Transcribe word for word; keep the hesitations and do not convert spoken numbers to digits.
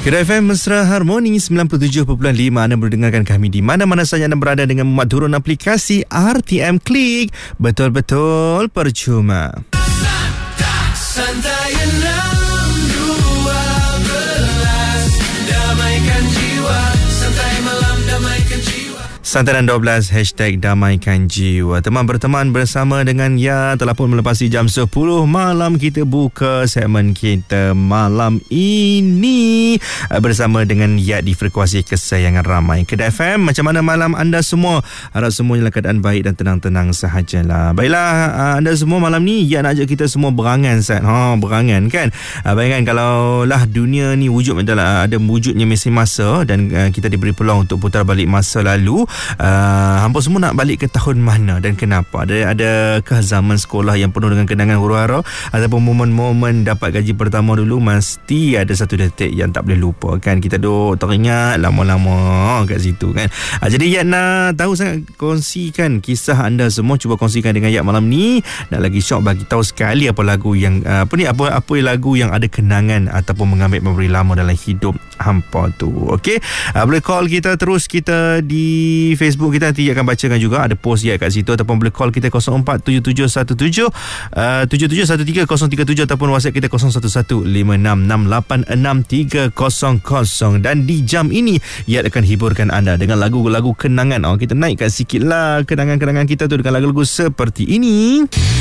Kedai F M Mesra Harmoni sembilan puluh tujuh perpuluhan lima. Anda mendengarkan kami di mana-mana saja anda berada dengan memuat turun aplikasi R T M Klik. Betul-betul percuma. Santai enam dua belas, damaikan jiwa. Santai malam, damaikan jiwa. Santai dua belas, hashtag damaikan jiwa. Teman berteman bersama dengan Ya. Telah pun melepasi jam sepuluh malam. Kita buka segmen kita malam ini bersama dengan Ya di frekuensi kesayangan ramai Kedai F M. Macam mana malam anda semua? Harap semuanya dalam keadaan baik dan tenang-tenang sahajalah. Baiklah, anda semua malam ni Ya nak ajak kita semua berangan, Sat. Ha, berangan kan? Bayangkan kalau lah dunia ni wujud adalah ada wujudnya mesin masa dan uh, kita diberi peluang untuk putar balik masa lalu. Uh, hampa semua nak balik ke tahun mana dan kenapa? Ada adakah zaman sekolah yang penuh dengan kenangan huru-hara ataupun momen-momen dapat gaji pertama dulu? Mesti ada satu detik yang tak boleh lupa kan. Kita duk teringat lama-lama kat situ kan. Uh, jadi Ya nak tahu sangat kongsikan kisah anda semua. Cuba kongsikan dengan Ya malam ni. Nak lagi syok bagi tahu sekali apa lagu yang uh, apa ni apa apa lagu yang ada kenangan ataupun mengambil memori lama dalam hidup hampa tu. Okey, uh, boleh call kita terus kita di Facebook kita, nanti akan bacakan juga ada post Ya kat situ, ataupun boleh call kita kosong empat tujuh tujuh satu tujuh tujuh tujuh satu tiga kosong tiga tujuh ataupun WhatsApp kita kosong satu satu lima enam enam lapan enam tiga kosong kosong. Dan di jam ini Ya akan hiburkan anda dengan lagu-lagu kenangan. Oh, kita naikkan sikitlah kenangan-kenangan kita tu dengan lagu-lagu seperti ini.